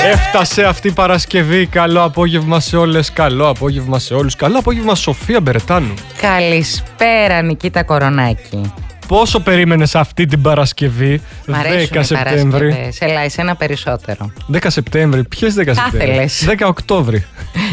Έφτασε αυτή η Παρασκευή. Καλό απόγευμα σε όλες, καλό απόγευμα σε όλους. Καλό απόγευμα Σοφία Μπερετάνου. Καλησπέρα Νικήτα Κορονάκη. Πόσο περίμενες αυτή την Παρασκευή? 10 Σεπτέμβρη. Έλα, εσένα περισσότερο. 10 Σεπτέμβρη. Ποιες 10 Σεπτέμβρη? 10 Οκτώβρη.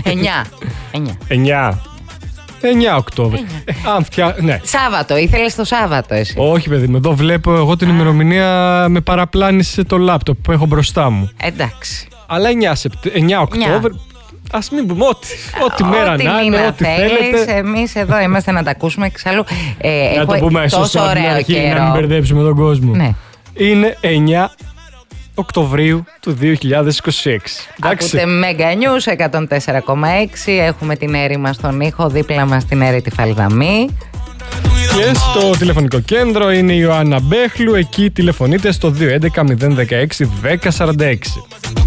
9 Οκτώβρη. Ναι. Σάββατο, ήθελες το Σάββατο εσύ? Όχι παιδί μου, εδώ βλέπω εγώ την ημερομηνία, με παραπλάνησε το λάπτοπ που έχω μπροστά μου. Εντάξει. Αλλά 9 Οκτώβρη. Ας μην πούμε ό,τι μέρα να είναι, ό,τι θέλετε. Εμείς εδώ είμαστε να τα ακούσουμε εξάλλου. Να το πούμε σωστά από την αρχή, να μην μπερδέψουμε τον κόσμο. Ναι. Είναι 9 Οκτωβρίου του 2026. Ακούτε Mega News 104,6. Έχουμε την Έρη μας στον ήχο, δίπλα μας την Έρη τη Φαλδαμή. Και στο τηλεφωνικό κέντρο είναι η Ιωάννα Μπέχλου. Εκεί τηλεφωνείτε στο 211-016-1046.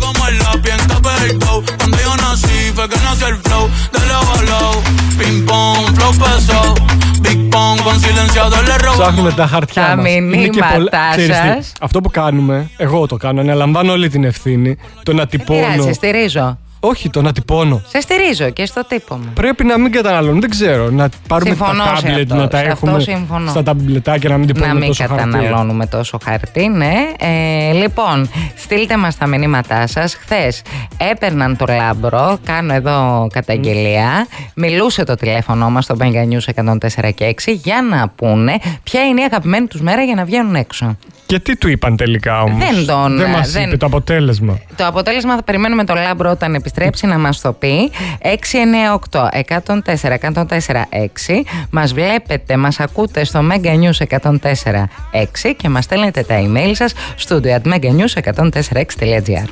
Ψάχνουμε τα χαρτιά μας. Τα μηνύματά σας. Αυτό που κάνουμε, εγώ το κάνω, αναλαμβάνω όλη την ευθύνη. Το να τυπώνω. Σε στηρίζω. Όχι, το να τυπώνω. Σε στηρίζω και στο τύπο μου. Πρέπει να μην καταναλώνουμε, δεν ξέρω. Να πάρουμε συμφωνώ τα τάμπλετ, να τα έχουμε στα ταμπλετάκια, να μην τυπώνουμε τόσο χαρτί. Να μην καταναλώνουμε τόσο χαρτί, ναι. Λοιπόν, στείλτε μας τα μηνύματά σας. Χθες έπαιρναν το Λάμπρο, κάνω εδώ καταγγελία. Μιλούσε το τηλέφωνο μας στο Mega News 104 και 6 για να πούνε ποια είναι η αγαπημένη τους μέρα για να βγαίνουν έξω. Και τι του είπαν τελικά όμως? Δεν μας είπε το αποτέλεσμα. Το αποτέλεσμα θα περιμένουμε το Λάμπρο όταν επιστρέψει να μας το πει. 698-104-104-6. Μας βλέπετε, μας ακούτε στο Mega News 104-6 και μας στέλνετε τα email σας studio@meganews104x.gr.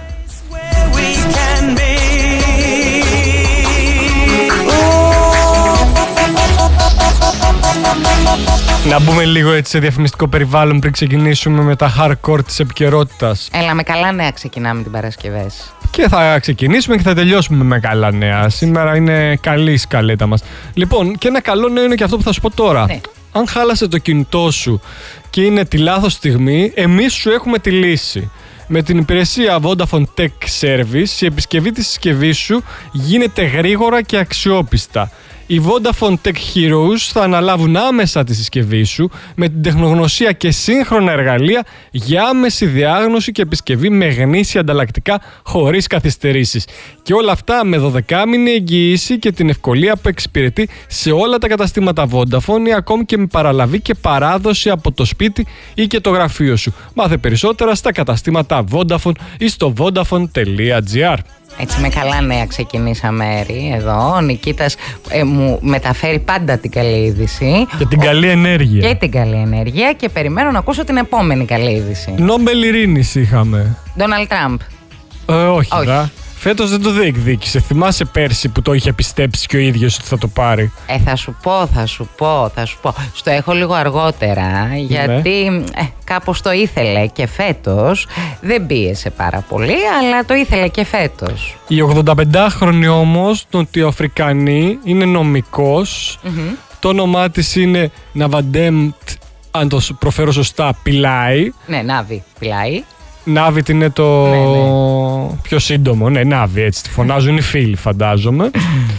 Να μπούμε λίγο έτσι σε διαφημιστικό περιβάλλον πριν ξεκινήσουμε με τα hardcore της επικαιρότητας. Έλα, με καλά νέα ξεκινάμε την Παρασκευές. Και θα ξεκινήσουμε και θα τελειώσουμε με καλά νέα. Σήμερα είναι καλή η σκαλέτα μας. Λοιπόν, και ένα καλό νέο είναι και αυτό που θα σου πω τώρα. Ναι. Αν χάλασε το κινητό σου και είναι τη λάθος στιγμή, εμείς σου έχουμε τη λύση. Με την υπηρεσία Vodafone Tech Service, η επισκευή της συσκευής σου γίνεται γρήγορα και αξιόπιστα. Οι Vodafone Tech Heroes θα αναλάβουν άμεσα τη συσκευή σου με την τεχνογνωσία και σύγχρονα εργαλεία για άμεση διάγνωση και επισκευή με γνήσια ανταλλακτικά χωρίς καθυστερήσεις. Και όλα αυτά με 12μηνη εγγύηση και την ευκολία που εξυπηρετεί σε όλα τα καταστήματα Vodafone ή ακόμη και με παραλαβή και παράδοση από το σπίτι ή και το γραφείο σου. Μάθε περισσότερα στα καταστήματα Vodafone ή στο vodafone.gr. Έτσι με καλά νέα ξεκινήσαμε, Έρη, εδώ. Ο Νικήτας μου μεταφέρει πάντα την καλή είδηση. Και την καλή ενέργεια. Και την καλή ενέργεια και περιμένω να ακούσω την επόμενη καλή είδηση. Νόμπελ Ειρήνης είχαμε. Ντόναλντ Τραμπ. Όχι. Φέτος δεν το διεκδίκησε. Θυμάσαι πέρσι που το είχε πιστέψει και ο ίδιος ότι θα το πάρει? Θα σου πω. Στο έχω λίγο αργότερα, γιατί κάπως το ήθελε και φέτος. Δεν πίεσε πάρα πολύ, αλλά το ήθελε και φέτος. Η 85χρονη όμως, Νοτιοαφρικανή, είναι νομικός. Το όνομά της είναι Ναβαντέμ, αν το προφέρω σωστά, Πιλάι. Ναι, Νάβη Πιλάι. Νάβιτ είναι το πιο σύντομο. Ναι, Νάβι, έτσι τη φωνάζουν οι φίλοι, φαντάζομαι.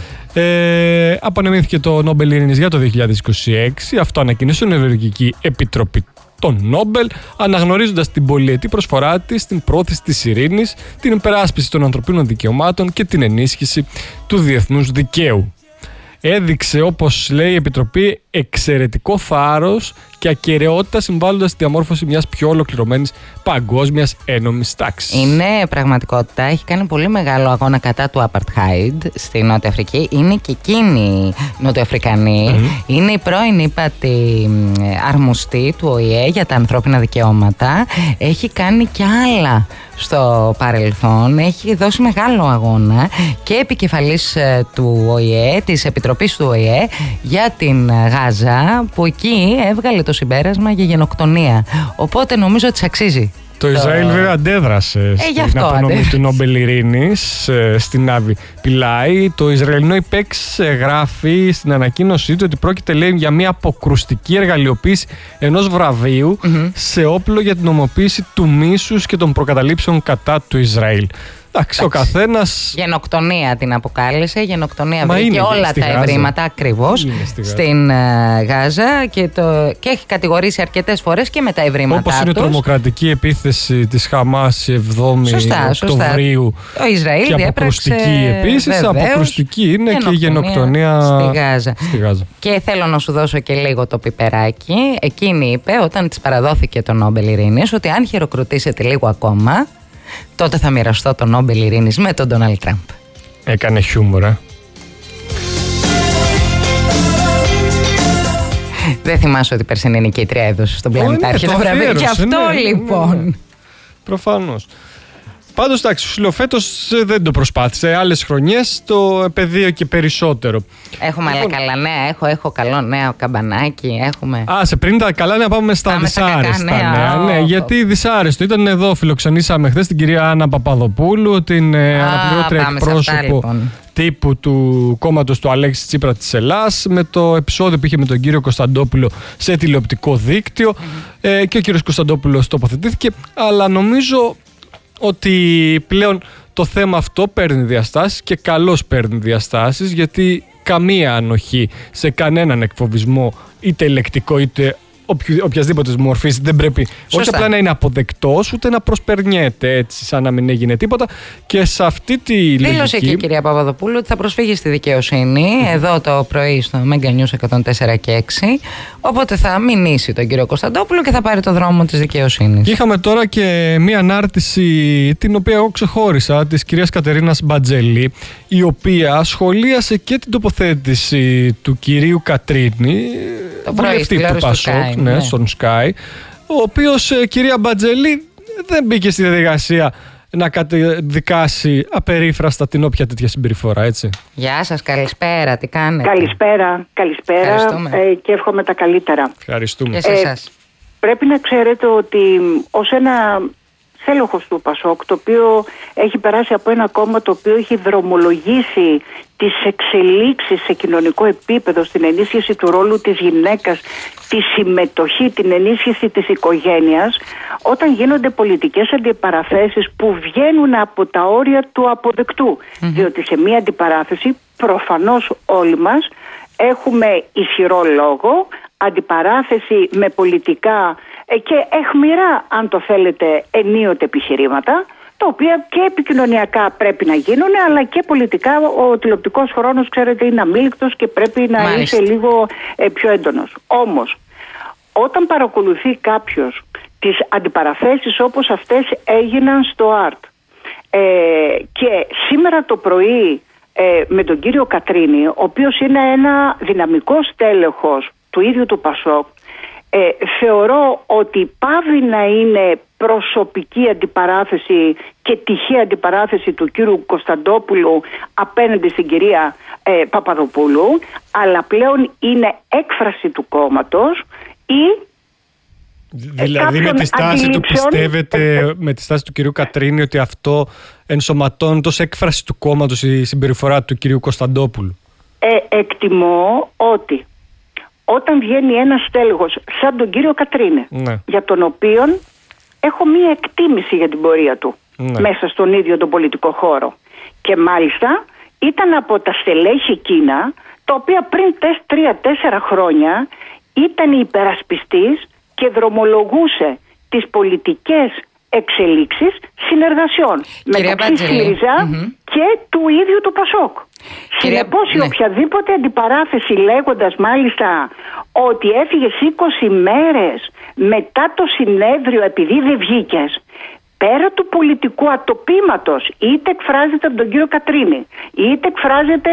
Απονεμήθηκε το Νόμπελ Ειρήνης για το 2026. Αυτό ανακοίνωσε η Νορβηγική Επιτροπή των Νόμπελ, αναγνωρίζοντας την πολυετή προσφορά της στην πρόθεση της ειρήνης, την υπεράσπιση των ανθρωπίνων δικαιωμάτων και την ενίσχυση του διεθνούς δικαίου. Έδειξε, όπως λέει η Επιτροπή, εξαιρετικό θάρρος και ακεραιότητα, συμβάλλοντας στη διαμόρφωση μιας πιο ολοκληρωμένης παγκόσμιας ένομης τάξης. Είναι πραγματικότητα. Έχει κάνει πολύ μεγάλο αγώνα κατά του Apartheid στη Νότια Αφρική. Είναι και εκείνη Νοτιοαφρικανή. Είναι η πρώην ύπατη αρμοστή του ΟΗΕ για τα ανθρώπινα δικαιώματα. Έχει κάνει και άλλα στο παρελθόν. Έχει δώσει μεγάλο αγώνα και επικεφαλής του ΟΗΕ, της Επιτροπής του ΟΗΕ για την Γάζα, που εκεί έβγαλε το συμπέρασμα για γενοκτονία. Οπότε νομίζω ότι αξίζει. Το Ισραήλ βέβαια αντέδρασε στην απονομή του Νόμπελ Ειρήνης στην Νάβη Πιλάι. Το Ισραηλινό ΙΠΕΞ γράφει στην ανακοίνωσή του ότι πρόκειται, λέει, για μια αποκρουστική εργαλειοποίηση ενός βραβείου σε όπλο για την νομοποίηση του μίσους και των προκαταλήψεων κατά του Ισραήλ. Εντάξει, ο καθένας. Γενοκτονία την αποκάλεσε. Γενοκτονία Μα βρήκε είναι όλα στη τα Γάζα. ευρήματα ακριβώς στην Γάζα και έχει κατηγορήσει αρκετές φορές και με τα ευρήματά τους. Όπως είναι η τρομοκρατική επίθεση της Χαμάς 7η Οκτωβρίου. Ο Ισραήλ και αποκρουστική επίσης. Αποκρουστική είναι και η γενοκτονία στη Γάζα. Και θέλω να σου δώσω και λίγο το πιπεράκι. Εκείνη είπε όταν της παραδόθηκε το Νόμπελ Ειρήνης ότι αν χειροκροτήσετε λίγο ακόμα, τότε θα μοιραστώ το Νόμπελ Ειρήνης με τον Ντόναλντ Τραμπ. Έκανε χιούμορ, Δεν θυμάσαι ότι η περσινή νικήτρια έδωσε στον Πλανητάρχη το βραβείο. Και αυτό λοιπόν. Ναι. Προφανώς. Πάντως, εντάξει, σου λέω φέτος δεν το προσπάθησε. Άλλες χρονιές το επαιδείο και περισσότερο. Έχουμε άλλα καλά νέα. Έχω καλό νέο καμπανάκι. Σε πριν τα καλά νέα πάμε στα δυσάρεστα νέα. Ναι, γιατί δυσάρεστο ήταν εδώ. Φιλοξενήσαμε χθες την κυρία Άννα Παπαδοπούλου, την αναπληρώτρια εκπρόσωπο τύπου του κόμματος του Αλέξη Τσίπρα της Ελλάς, με το επεισόδιο που είχε με τον κύριο Κωνσταντόπουλο σε τηλεοπτικό δίκτυο. Και ο κύριος Κωνσταντόπουλος τοποθετήθηκε, αλλά νομίζω ότι πλέον το θέμα αυτό παίρνει διαστάσεις και καλώς παίρνει διαστάσεις, γιατί καμία ανοχή σε κανέναν εκφοβισμό, είτε λεκτικό είτε οποιασδήποτε μορφής, δεν πρέπει όχι απλά να είναι αποδεκτός, ούτε να προσπερνιέται έτσι σαν να μην έγινε τίποτα. Και σε αυτή τη λογική δήλωσε και η κυρία Παπαδοπούλου ότι θα προσφύγει στη δικαιοσύνη εδώ το πρωί στο Mega News 104 και 6, οπότε θα μηνύσει τον κύριο Κωνσταντόπουλο και θα πάρει το δρόμο της δικαιοσύνης. Είχαμε τώρα και μία ανάρτηση την οποία εγώ ξεχώρισα, της κυρίας Κατερίνας Μπατζέλη, η οποία σχολίασε και την τοποθέτηση του κυρίου Κατρίνη, βουλευτή του Πασόκ, στον Sky, ο οποίος, κυρία Μπατζέλη, δεν μπήκε στη διαδικασία να καταδικάσει απερίφραστα την όποια τέτοια συμπεριφορά, έτσι. Γεια σας, καλησπέρα, τι κάνετε? Καλησπέρα και εύχομαι τα καλύτερα. Ευχαριστούμε. Και σε εσάς. Πρέπει να ξέρετε ότι ως ένα στέλεχος του Πασόκ, το οποίο έχει περάσει από ένα κόμμα το οποίο έχει δρομολογήσει τις εξελίξεις σε κοινωνικό επίπεδο, στην ενίσχυση του ρόλου της γυναίκας, τη συμμετοχή, την ενίσχυση της οικογένειας, όταν γίνονται πολιτικές αντιπαραθέσεις που βγαίνουν από τα όρια του αποδεκτού. Διότι σε μία αντιπαράθεση προφανώς όλοι μας έχουμε ισχυρό λόγο, αντιπαράθεση με πολιτικά και αιχμηρά, αν το θέλετε, ενίοτε επιχειρήματα, τα οποία και επικοινωνιακά πρέπει να γίνουν, αλλά και πολιτικά ο τηλεοπτικός χρόνος, ξέρετε, είναι αμήλικτος και πρέπει να είσαι λίγο πιο έντονος. Όμως, όταν παρακολουθεί κάποιος τις αντιπαραθέσεις όπως αυτές έγιναν στο ΑΡΤ και σήμερα το πρωί με τον κύριο Κατρίνη, ο οποίος είναι ένα δυναμικό στέλεχος του ίδιου του Πασόκ, θεωρώ ότι πάβει να είναι προσωπική αντιπαράθεση και τυχαία αντιπαράθεση του κύριου Κωνσταντόπουλου απέναντι στην κυρία Παπαδοπούλου, αλλά πλέον είναι έκφραση του κόμματος ή δηλαδή με τη στάση του πιστεύετε, με τη στάση του κυρίου Κατρίνη, ότι αυτό ενσωματώνει ως έκφραση του κόμματος η συμπεριφορά του κυρίου Κωνσταντόπουλου? Εκτιμώ ότι όταν βγαίνει ένας στέλεχος σαν τον κύριο Κατρίνη, για τον οποίον έχω μία εκτίμηση για την πορεία του μέσα στον ίδιο τον πολιτικό χώρο, και μάλιστα ήταν από τα στελέχη εκείνα τα οποία πριν 3-4 χρόνια ήταν υπερασπιστής και δρομολογούσε τις πολιτικές εξελίξεις συνεργασιών μεταξύ ΣΥΡΙΖΑ και του ίδιου του Πασόκ. Συνεπώς η οποιαδήποτε αντιπαράθεση, λέγοντας μάλιστα ότι έφυγες 20 μέρες μετά το συνέδριο επειδή δεν βγήκες, πέρα του πολιτικού ατοπήματος, είτε εκφράζεται από τον κύριο Κατρίνη, είτε εκφράζεται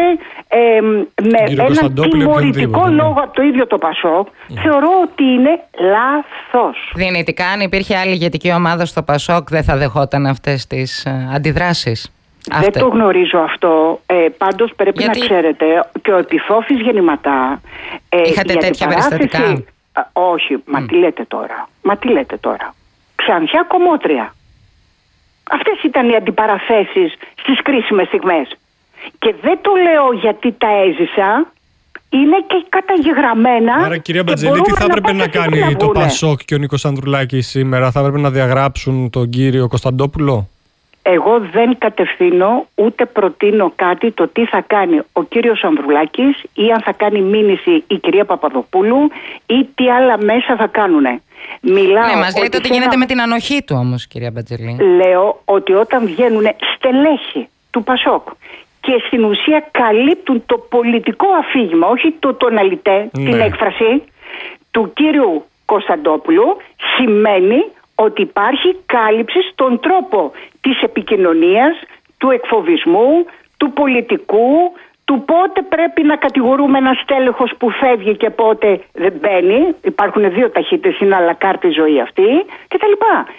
με έναν τιμωρητικό λόγο από το ίδιο το Πασόκ, θεωρώ ότι είναι λάθος. Δυνητικά, αν υπήρχε άλλη ηγετική ομάδα στο Πασόκ, δεν θα δεχόταν αυτές τις αντιδράσεις? Δεν το γνωρίζω αυτό. Πάντως πρέπει να ξέρετε και ο Επιφώφης γεννηματά. Είχατε τέτοια περιστατικά? Όχι, μα τι λέτε τώρα. Ξανθιά Κομμότρια. Αυτές ήταν οι αντιπαραθέσεις στις κρίσιμες στιγμές. Και δεν το λέω γιατί τα έζησα. Είναι και καταγεγραμμένα. Άρα, κυρία Μπατζέλη, τι θα έπρεπε να κάνει το Πασόκ και ο Νίκος Ανδρουλάκης σήμερα? Θα έπρεπε να διαγράψουν τον κύριο Κωνσταντόπουλο? Εγώ δεν κατευθύνω ούτε προτείνω κάτι το τι θα κάνει ο κύριος Ανδρουλάκης ή αν θα κάνει μήνυση η κυρία Παπαδοπούλου ή τι άλλα μέσα θα κάνουνε. Ναι, μας λέτε ότι γίνεται με την ανοχή του όμως, κυρία Μπατζελή. Λέω ότι όταν βγαίνουν στελέχη του Πασόκ και στην ουσία καλύπτουν το πολιτικό αφήγημα, όχι τον αλητέ, την έκφραση του κύριου Κωνσταντόπουλου, σημαίνει ότι υπάρχει κάλυψη στον τρόπο της επικοινωνίας, του εκφοβισμού, του πολιτικού, του πότε πρέπει να κατηγορούμε ένα στέλεχος που φεύγει και πότε δεν μπαίνει. Υπάρχουν δύο ταχύτητες, είναι αλακάρτη η ζωή αυτή κτλ.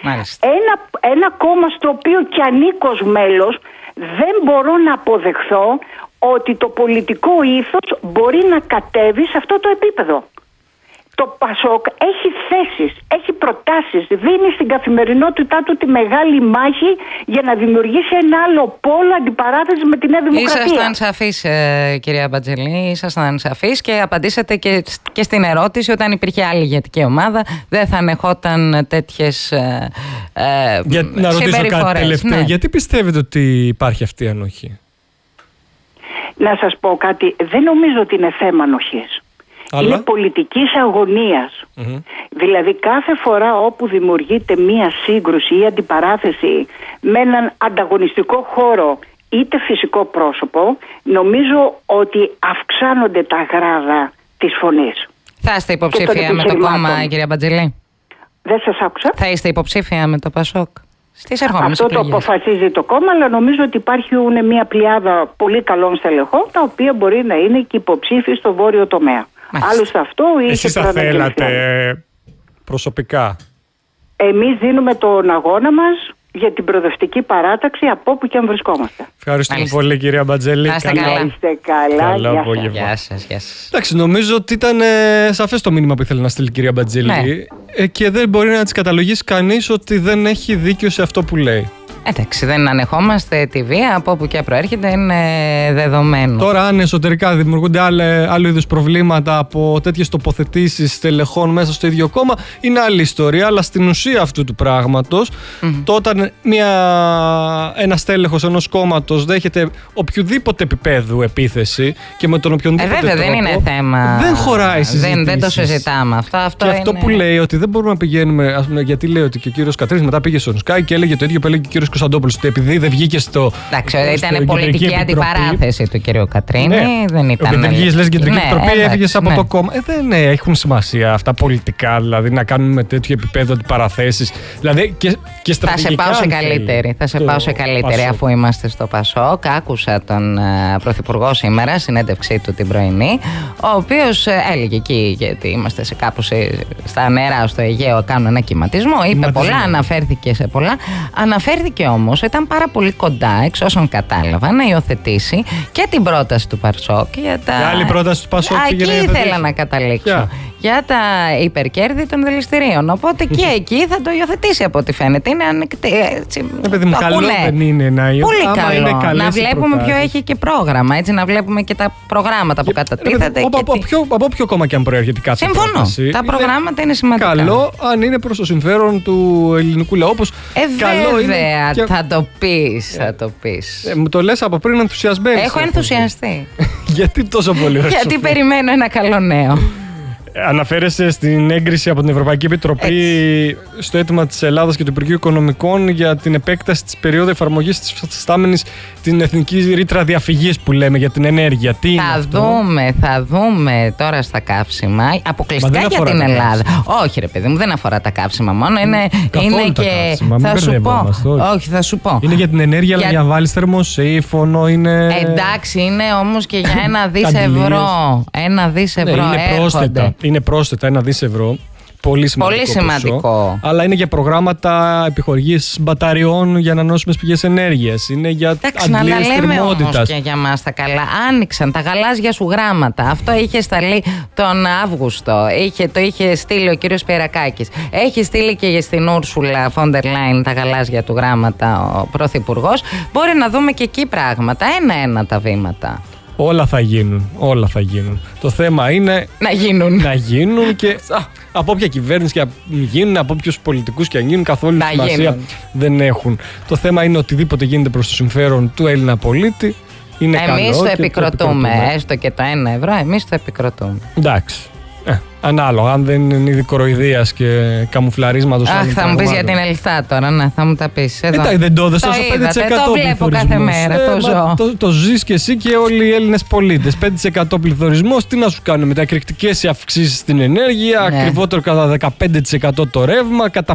Ένα κόμμα στο οποίο κι ανήκω ως μέλος δεν μπορώ να αποδεχθώ ότι το πολιτικό ήθος μπορεί να κατέβει σε αυτό το επίπεδο. Το Πασόκ έχει θέσεις, έχει προτάσεις, δίνει στην καθημερινότητά του τη μεγάλη μάχη για να δημιουργήσει ένα άλλο πόλο αντιπαράθεση με τη Νέα Δημοκρατία. Ήσασταν σαφείς, κυρία Μπατζελή, ήσασταν σαφείς και απαντήσατε και στην ερώτηση, όταν υπήρχε άλλη ηγετική ομάδα δεν θα ανεχόταν τέτοιες να ρωτήσω κάτι τελευταίο. Ναι. Γιατί πιστεύετε ότι υπάρχει αυτή η ανοχή? Να σας πω κάτι, δεν νομίζω ότι είναι θέμα ανοχής. Είναι πολιτικής αγωνίας. Δηλαδή κάθε φορά όπου δημιουργείται μία σύγκρουση ή αντιπαράθεση με έναν ανταγωνιστικό χώρο είτε φυσικό πρόσωπο, νομίζω ότι αυξάνονται τα γράδα της φωνής. Θα είστε υποψήφια με το κόμμα, κυρία Μπατζελή? Δεν σας άκουσα. Θα είστε υποψήφια με το Πασόκ? Αυτό το αποφασίζει το κόμμα, αλλά νομίζω ότι υπάρχουν μια πλειάδα πολύ καλών στελεχών, τα οποία μπορεί να είναι και υποψήφοι στο βόρειο τομέα. Άλλωστε αυτό εσείς θα θέλατε προσωπικά? Εμείς δίνουμε τον αγώνα μας για την προοδευτική παράταξη από όπου και αν βρισκόμαστε. Ευχαριστούμε πολύ, κυρία Μπατζελή. Να είστε καλά. Καλό απόγευμα. Γεια σας. Εντάξει, νομίζω ότι ήταν σαφές το μήνυμα που ήθελε να στείλει η κυρία Μπατζελή, και δεν μπορεί να της καταλογίσει κανείς ότι δεν έχει δίκιο σε αυτό που λέει. Εντάξει, δεν ανεχόμαστε τη βία, από όπου και προέρχεται, είναι δεδομένο. Τώρα, αν εσωτερικά δημιουργούνται άλλου είδους προβλήματα από τέτοιες τοποθετήσεις στελεχών μέσα στο ίδιο κόμμα, είναι άλλη ιστορία. Αλλά στην ουσία αυτού του πράγματος, το όταν ένας στέλεχος ενός κόμματος δέχεται οποιοδήποτε επίπεδου επίθεση και με τον οποιονδήποτε βέβαια, τρόπο, δεν είναι θέμα. Δεν χωράει συζήτηση. Δεν το συζητάμε αυτό. Και αυτό που λέει ότι δεν μπορούμε να πηγαίνουμε. Ας πούμε, γιατί λέει ότι και ο κύριος Κατρίνης μετά πήγε στον Sky και έλεγε το ίδιο που έλεγε και ο κύριος Κωνσταντόπουλος, ότι επειδή δεν βγήκε στο. Εντάξει, ήταν πολιτική αντιπαράθεση του κύριου Κατρίνη. Ναι. Δεν ήταν. Επειδή δεν βγήκε, λες, κεντρική επιτροπή, έφυγε από το κόμμα. Δεν έχουν σημασία αυτά πολιτικά, δηλαδή να κάνουμε τέτοιο επίπεδο αντιπαραθέσεις. Δηλαδή και στρατηγικά. Θα σε πάω σε καλύτερη, αφού είμαστε στο Πασόκ. Άκουσα τον Πρωθυπουργό σήμερα, συνέντευξή του την πρωινή, ο οποίος έλεγε εκεί, γιατί είμαστε σε κάπου στα νερά, στο Αιγαίο, κάνουν ένα κυματισμό. Είπε πολλά, αναφέρθηκε σε πολλά. Αναφέρθηκε όμως, ήταν πάρα πολύ κοντά, εξ όσων κατάλαβα, να υιοθετήσει και την πρόταση του Πασόκ. Άλλη πρόταση του Πασόκ. Εκεί ήθελα να καταλήξω. Για τα υπερκέρδη των δηληστηρίων. Οπότε και εκεί θα το υιοθετήσει, από ό,τι φαίνεται. Είναι ανοιχτή. Παιδί μου, καλό δεν είναι να υιοθετήσει. Πολύ καλό. Να βλέπουμε ποιο έχει και πρόγραμμα. Έτσι, να βλέπουμε και τα προγράμματα που κατατίθεται. Από ποιο κόμμα και αν προέρχεται κάθε πρόταση. Συμφωνώ. Τα προγράμματα είναι σημαντικά. Καλό αν είναι προς το συμφέρον του ελληνικού λαού. Βέβαια, θα το πεις. Μου το λες από πριν ενθουσιασμένη. Έχω ενθουσιαστεί. Γιατί τόσο πολύ? Γιατί περιμένω ένα καλό νέο. Αναφέρεσαι στην έγκριση από την Ευρωπαϊκή Επιτροπή στο αίτημα της Ελλάδας και του Υπουργείου Οικονομικών για την επέκταση της περίοδου εφαρμογής της φυστάμενης την εθνική ρήτρα διαφυγής που λέμε για την ενέργεια. Τι είναι αυτό? Θα δούμε τώρα στα καύσιμα. Αποκλειστικά για την Ελλάδα. Όχι, ρε παιδί μου, δεν αφορά τα καύσιμα μόνο. Είναι και. Θα σου πω. Όχι, θα σου πω. Είναι για την ενέργεια, αλλά για να βάλεις θερμοσύφωνο. Εντάξει, είναι όμως και για 1 δις ευρώ. 1 δις ευρώ. Είναι πρόσθετα 1 δις ευρώ. Πολύ σημαντικό. Αλλά είναι για προγράμματα επιχορηγής μπαταριών για ανανεώσιμες πηγές ενέργειας. Είναι για αντλίες θερμότητας. Όμως και για μας τα καλά. Άνοιξαν τα γαλάζια σου γράμματα. Αυτό είχε σταλεί τον Αύγουστο. Το είχε στείλει ο κύριος Πιερακάκης. Έχει στείλει και στην Ούρσουλα Φόντερ Λάιν τα γαλάζια του γράμματα ο Πρωθυπουργός. Μπορεί να δούμε και εκεί πράγματα. Ένα-ένα τα βήματα. Όλα θα γίνουν. Όλα θα γίνουν. Το θέμα είναι να γίνουν και από όποια κυβέρνηση και να γίνουν, από όποιους πολιτικούς και να γίνουν, καθόλου σημασία δεν έχουν. Το θέμα είναι οτιδήποτε γίνεται προς το συμφέρον του Έλληνα πολίτη. Εμείς το επικροτούμε. Έστω και το 1 ευρώ, εμείς το επικροτούμε. Εντάξει. Ανάλογα, αν δεν είναι είδη κοροϊδίας και καμουφλαρίσματος. Αχ, θα μου πεις για την Ελστά τώρα, ναι, θα μου τα πεις. Εντάξει, δεν το έδωσα στο 5%. Το βλέπω κάθε μέρα, το ζω. Το ζεις και εσύ και όλοι οι Έλληνες πολίτες. 5% πληθωρισμός, τι να σου κάνουν με τα εκρηκτικές αυξήσεις στην ενέργεια, ακριβότερο κατά 15% το ρεύμα, κατά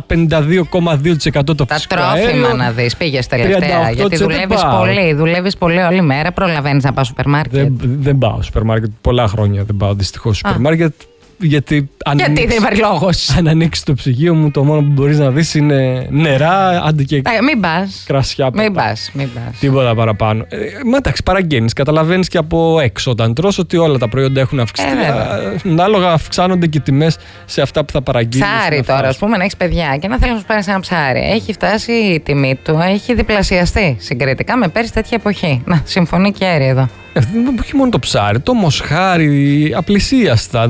52,2% το φυσικό αέριο. Τα τρόφιμα να δεις, πήγες τελευταία. Γιατί δουλεύεις πολύ όλη μέρα, προλαβαίνεις να πας σούπερ μάρκετ. Δεν πάω σούπερ μάρκετ, πολλά χρόνια δεν πάω δυστυχώς σούπερ μάρκετ. Γιατί δεν υπάρχει λόγος. Αν ανοίξει το ψυγείο μου, το μόνο που μπορείς να δεις είναι νερά, αντί και μην πας. Κρασιά. Μην πας. Τίποτα παραπάνω. Μα εντάξει, παραγγέλνεις. Καταλαβαίνεις και από έξω όταν τρως ότι όλα τα προϊόντα έχουν αυξηθεί. Ανάλογα αυξάνονται και οι τιμές σε αυτά που θα παραγγείλεις. Ψάρι τώρα, ας πούμε, να έχεις παιδιά και να θέλεις να σου πάρεις ένα ψάρι. Έχει φτάσει η τιμή του, έχει διπλασιαστεί συγκριτικά με πέρυσι τέτοια εποχή. Να, συμφωνεί και Έρη εδώ. Όχι μόνο το ψάρι, το μοσχάρι απλησίαστα,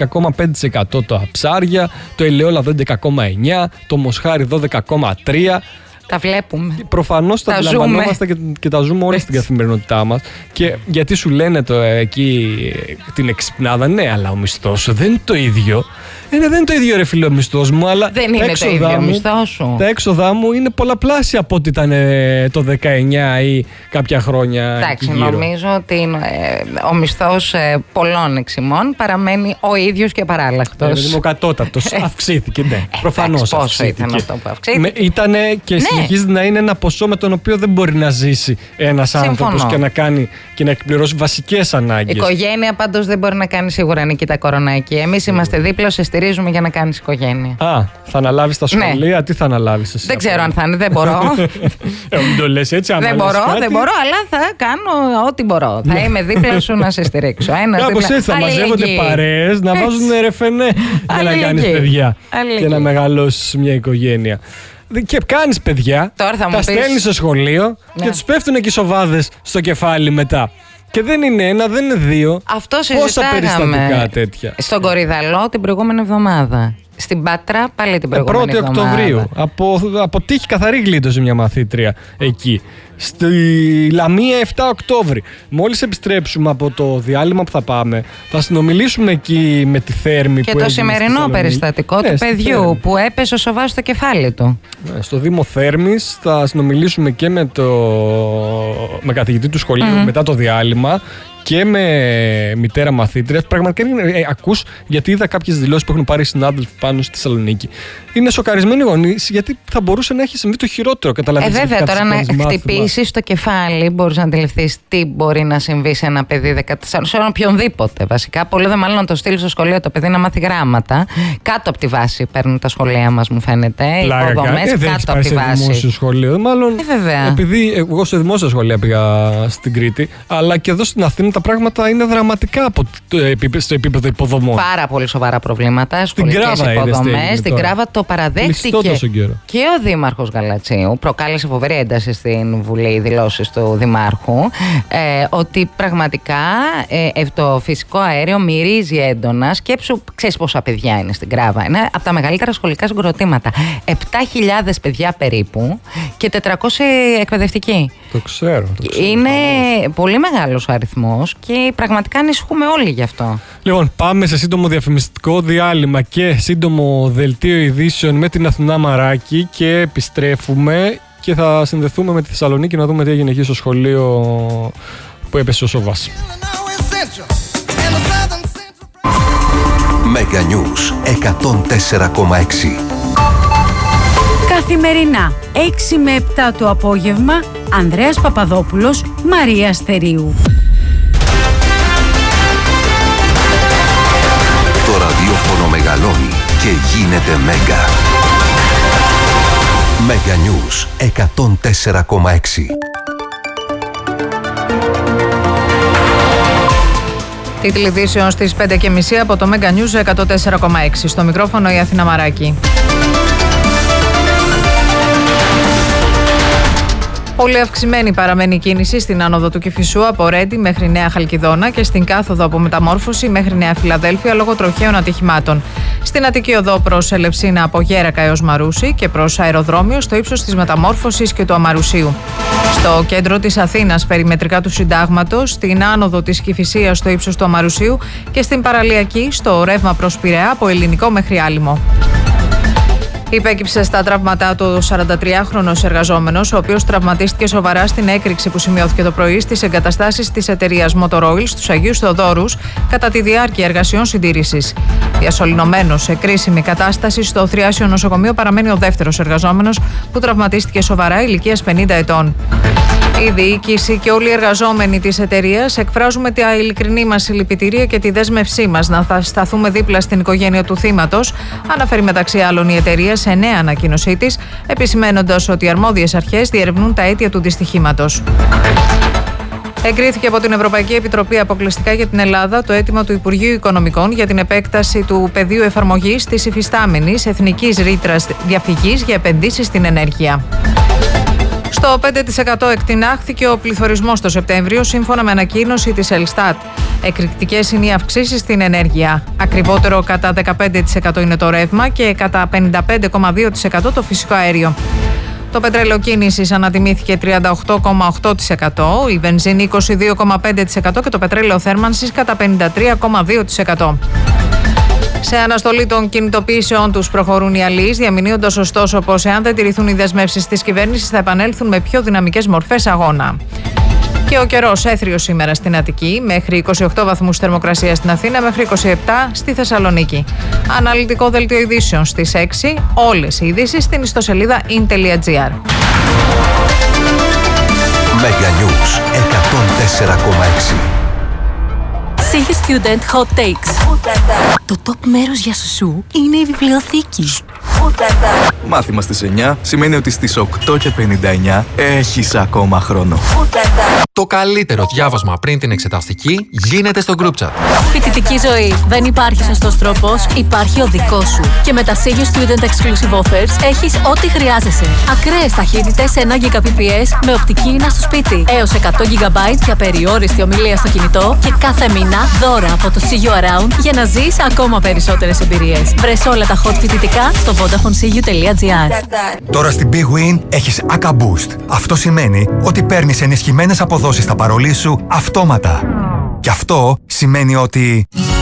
11,5% τα ψάρια, το ελαιόλαδο 11,9%, το μοσχάρι 12,3%. Τα βλέπουμε. Προφανώς τα αντιλαμβανόμαστε και τα ζούμε όλοι στην καθημερινότητά μας. Και γιατί σου λένε εκεί την εξυπνάδα, ναι, αλλά ο μισθός σου δεν είναι το ίδιο. Δεν είναι το ίδιο, ρε φίλε, ο μισθός μου, αλλά δεν είναι το ίδιο ο μισθός σου. Τα έξοδά μου είναι πολλαπλάσια από ό,τι ήταν το 19 ή κάποια χρόνια. Εντάξει, νομίζω ότι ο μισθός πολλών εξημών παραμένει ο ίδιος και παράλλαχτος. Δημοκατότατος. Αυξήθηκε, ναι. Προφανώς. Πόσο ήταν αυτό που αυξήθηκε. Ήτανε και συνεχίζει να είναι ένα ποσό με τον οποίο δεν μπορεί να ζήσει ένας άνθρωπος και να κάνει και να εκπληρώσει βασικές ανάγκες. Η οικογένεια πάντως δεν μπορεί να κάνει σίγουρα νικητά κορονάκι. Εμείς είμαστε δίπλα, σε στηρίζουμε για να κάνεις οικογένεια. Θα αναλάβεις τα σχολεία, τι θα αναλάβεις εσύ? Δεν ξέρω αν θα είναι, δεν μπορώ. Μην το λες έτσι, δεν μπορώ, αλλά θα κάνω ό,τι μπορώ. Θα είμαι δίπλα σου να σε στηρίξω. Κάπως έτσι θα μαζεύονται παρέες, να βάζουν ρεφενέ για να κάνεις παιδιά και να μεγαλώσεις μια οικογένεια. Και κάνεις παιδιά, τα στέλνεις στο σχολείο και τους πέφτουν και οι σοβάδες στο κεφάλι μετά. Και δεν είναι ένα, δεν είναι δύο. Αυτό συζητάγαμε. Πόσα περιστατικά τέτοια. Στον Κορυδαλό την προηγούμενη εβδομάδα. Στην Πάτρα πάλι την προηγούμενη εβδομάδα. 1η Οκτωβρίου. Από τύχη καθαρή γλίτωσε μια μαθήτρια εκεί. Στη Λαμία 7 Οκτώβρη. Μόλις επιστρέψουμε από το διάλειμμα που θα πάμε, θα συνομιλήσουμε εκεί με τη Θέρμη. Και το σημερινό περιστατικό του παιδιού που έπεσε ο σοβάς στο κεφάλι του. Στο Δήμο Θέρμης θα συνομιλήσουμε και με καθηγητή του σχολείου μετά το διάλειμμα και με μητέρα μαθήτριας. Πραγματικά ακούς, γιατί είδα κάποιες δηλώσεις που έχουν πάρει οι συνάδελφοι πάνω στη Θεσσαλονίκη. Είναι σοκαρισμένοι οι γονείς, γιατί θα μπορούσε να έχει συμβεί το χειρότερο. Καταλαβαίνεις. Βέβαια, τώρα να χτυπήσεις το κεφάλι, μπορείς να αντιληφθείς τι μπορεί να συμβεί σε ένα παιδί 14, σε οποιονδήποτε βασικά. Πολύ δε μάλλον να το στείλει στο σχολείο το παιδί να μάθει γράμματα. Κάτω από τη βάση παίρνουν τα σχολεία μας, μου φαίνεται. Οι υποδομές κάτω από τη βάση. Δημόσιο σχολείο. Μάλλον επειδή εγώ σε δημόσια σχολεία πήγα στην Κρήτη, αλλά και εδώ στην Αθήνα τα πράγματα είναι δραματικά στο επίπεδο υποδομών. Πάρα πολύ σοβαρά προβλήματα. Σχολικές υποδομές. Στην Κράβα το παραδέχτηκε και ο Δήμαρχος Γαλατσίου. Προκάλεσε φοβερή ένταση στην Βουλή οι δηλώσεις του Δημάρχου ότι πραγματικά το φυσικό αέριο μυρίζει έντονα. Σκέψου, ξέρεις πόσα παιδιά είναι στην Κράβα. Είναι από τα μεγαλύτερα σχολικά συγκροτήματα. 7.000 παιδιά περίπου και 400 εκπαιδευτικοί. Το ξέρω. Είναι πολύ μεγάλος ο αριθμός και πραγματικά ανησυχούμε όλοι γι' αυτό. Λοιπόν, πάμε σε σύντομο διαφημιστικό διάλειμμα και σύντομο δελτίο ειδήσεων με την Αθηνά Μαράκη και επιστρέφουμε και θα συνδεθούμε με τη Θεσσαλονίκη να δούμε τι έγινε εκεί στο σχολείο που έπεσε ο σοβάς. Mega News 104,6. Καθημερινά 6 με 7 το απόγευμα, Ανδρέας Παπαδόπουλος, Μαρία Αστερίου. Το ραδιόφωνο μεγαλώνει και γίνεται Μέγκα. Mega News 104,6. Τίτλοι ειδήσεων στις 5:30 από το Mega News 104,6. Στο μικρόφωνο η Αθηνά Μαράκη. Πολύ αυξημένη παραμένει η κίνηση στην άνοδο του Κηφισού από Ρέντι μέχρι Νέα Χαλκιδόνα και στην κάθοδο από Μεταμόρφωση μέχρι Νέα Φιλαδέλφια λόγω τροχαίων ατυχημάτων. Στην Αττική Οδό προς Ελευσίνα από Γέρακα έως Μαρούσι και προς αεροδρόμιο στο ύψος της Μεταμόρφωσης και του Αμαρουσίου. Στο κέντρο της Αθήνας, περιμετρικά του Συντάγματος, στην άνοδο της Κηφισίας στο ύψος του Αμαρουσίου και στην Παραλιακή στο ρεύμα προς Πειραιά από Ελληνικό μέχρι Άλυμο. Υπέκυψε στα τραύματά του ο 43χρονος εργαζόμενος, ο οποίος τραυματίστηκε σοβαρά στην έκρηξη που σημειώθηκε το πρωί στις εγκαταστάσεις της εταιρείας Motor Oil στους Αγίους Θεοδόρους κατά τη διάρκεια εργασιών συντήρησης. Διασωληνωμένος σε κρίσιμη κατάσταση στο Θριάσιο νοσοκομείο παραμένει ο δεύτερος εργαζόμενος που τραυματίστηκε σοβαρά ηλικίας 50 ετών. Η διοίκηση και όλοι οι εργαζόμενοι της εταιρείας εκφράζουμε τα ειλικρινή μας συλληπιτήρια και τη δέσμευσή μας να θα σταθούμε δίπλα στην οικογένεια του θύματος, αναφέρει μεταξύ άλλων η εταιρεία σε νέα ανακοίνωσή της, επισημαίνοντας ότι οι αρμόδιες αρχές διερευνούν τα αίτια του δυστυχήματος. Εγκρίθηκε από την Ευρωπαϊκή Επιτροπή αποκλειστικά για την Ελλάδα το αίτημα του Υπουργείου Οικονομικών για την επέκταση του πεδίου εφαρμογής της υφιστάμενης εθνικής ρήτρας διαφυγής για επενδύσεις στην ενέργεια. Στο 5% εκτινάχθηκε ο πληθωρισμός το Σεπτέμβριο, σύμφωνα με ανακοίνωση της Ελστάτ. Εκρηκτικές είναι οι αυξήσεις στην ενέργεια. Ακριβότερο κατά 15% είναι το ρεύμα και κατά 55,2% το φυσικό αέριο. Το πετρέλαιο κίνησης ανατιμήθηκε 38,8%, η βενζίνη 22,5% και το πετρέλαιο θέρμανσης κατά 53,2%. Σε αναστολή των κινητοποιήσεών τους προχωρούν οι αλείς, διαμηνύοντας ωστόσο πως εάν δεν τηρηθούν οι δεσμεύσεις της κυβέρνησης θα επανέλθουν με πιο δυναμικές μορφές αγώνα. Και ο καιρός έθριος σήμερα στην Αττική, μέχρι 28 βαθμούς θερμοκρασία στην Αθήνα, μέχρι 27 στη Θεσσαλονίκη. Αναλυτικό δελτίο ειδήσεων στις 6, όλες οι ειδήσεις στην ιστοσελίδα in.gr. Mega News 104,6. Σίγη Student Hot Takes. Το top μέρος για σουσού είναι η βιβλιοθήκη. Μάθημα στις 9 σημαίνει ότι στις 8:59 έχεις ακόμα χρόνο. Το καλύτερο διάβασμα πριν την εξεταστική γίνεται στο group chat. Φοιτητική ζωή. Δεν υπάρχει σωστός τρόπος, υπάρχει ο δικός σου. Και με τα Σίγη Student Exclusive Offers έχεις ό,τι χρειάζεσαι. Ακραίες ταχύτητες 1 Gbps με οπτική ίνα στο σπίτι. Έως 100 GB για περιόριστη ομιλία στο κινητό και κάθε μήνα δώρα από το See You Around για να ζεις ακόμα περισσότερες εμπειρίες. Βρες όλα τα hot φοιτητικά στο VodafoneCU.gr. Τώρα στην Big Win έχεις ACA Boost. Αυτό σημαίνει ότι παίρνεις ενισχυμένες αποδόσεις στα παρολί σου αυτόματα. Και αυτό σημαίνει ότι